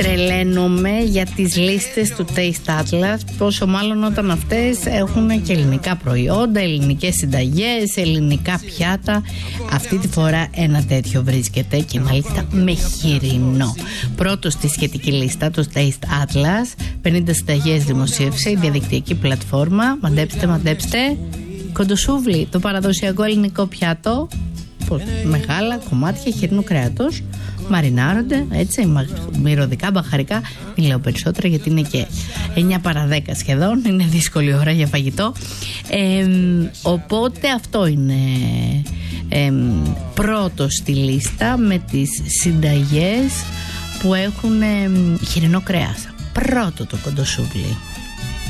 τρελαίνομαι για τις λίστες του Taste Atlas, πόσο μάλλον όταν αυτές έχουν και ελληνικά προϊόντα, ελληνικές συνταγές, ελληνικά πιάτα. Αυτή τη φορά ένα τέτοιο βρίσκεται και μάλιστα με χοιρινό. Πρώτο στη σχετική λίστα, το Taste Atlas, 50 συνταγές δημοσίευσε η διαδικτυακή πλατφόρμα. Μαντέψτε, κοντοσούβλι, το παραδοσιακό ελληνικό πιάτο, μεγάλα κομμάτια χοιρινού κρέατος, μαρινάρονται έτσι, μυρωδικά, μπαχαρικά. Μην λέω περισσότερα γιατί είναι και 9 παρά 10 σχεδόν, είναι δύσκολη ώρα για φαγητό. Οπότε αυτό είναι πρώτο στη λίστα με τις συνταγές που έχουν χοιρινό κρέας. Πρώτο το κοντοσούβλι.